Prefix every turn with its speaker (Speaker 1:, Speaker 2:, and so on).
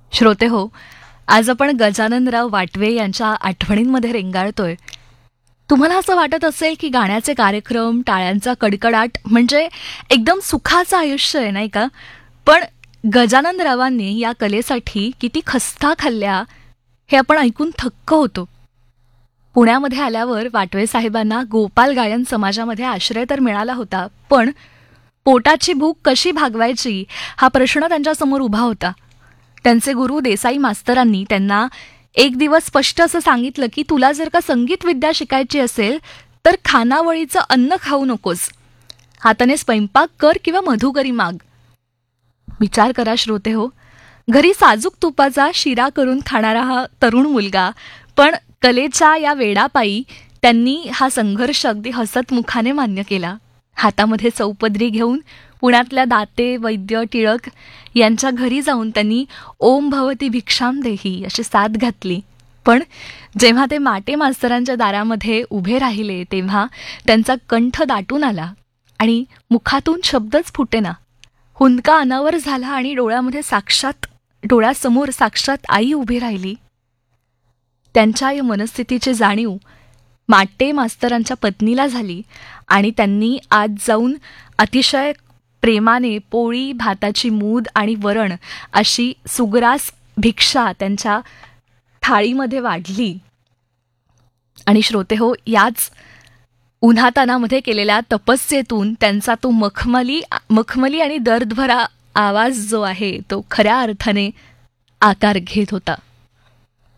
Speaker 1: श्रोते हो, आज आपण गजाननराव वाटवे यांच्या आठवणींमध्ये रेंगाळतोय. तुम्हाला असं वाटत असेल की गाण्याचे कार्यक्रम, टाळ्यांचा कडकडाट म्हणजे एकदम सुखाचं आयुष्य आहे, नाही का? पण गजाननरावांनी या कलेसाठी किती खस्ता खाल्ल्या हे आपण ऐकून थक्क होतो. पुण्यामध्ये आल्यावर वाटवे साहेबांना गोपाल गायन समाजामध्ये आश्रय तर मिळाला होता, पण पोटाची भूक कशी भागवायची हा प्रश्न त्यांच्यासमोर उभा होता. त्यांचे गुरु देसाई मास्तरांनी त्यांना एक दिवस स्पष्ट असं सांगितलं की तुला जर का संगीत विद्या शिकायची असेल तर खानावळीचं अन्न खाऊ नकोस, हाताने स्वयंपाक कर किंवा मधुकरी माग. विचार करा श्रोते हो, घरी साजूक तुपाचा शिरा करून खाणारा हा तरुण मुलगा, पण कलेच्या या वेडापायी त्यांनी हा संघर्ष अगदी हसतमुखाने मान्य केला. हातामध्ये चौपदरी घेऊन पुण्यातल्या दाते, वैद्य, टिळक यांच्या घरी जाऊन त्यांनी ओम भवती भिक्षाम देही अशी साथ घातली. पण जेव्हा ते माटे मास्तरांच्या दारामध्ये उभे राहिले तेव्हा त्यांचा कंठ दाटून आला आणि मुखातून शब्दच फुटेना. हुंदका अनावर झाला आणि डोळ्यासमोर साक्षात आई उभी राहिली. त्यांच्या या मनस्थितीची जाणीव माटे मास्तरांच्या पत्नीला झाली आणि त्यांनी आज जाऊन अतिशय प्रेमाने पोळी, भाताची मूद आणि वरण अशी सुग्रास भिक्षा त्यांच्या थाळीमध्ये वाढली. आणि श्रोते हो, याच उन्हातानामध्ये केलेल्या तपस्येतून त्यांचा तो मखमली आणि दर्दभरा आवाज जो आहे तो खऱ्या अर्थाने आकार घेत होता.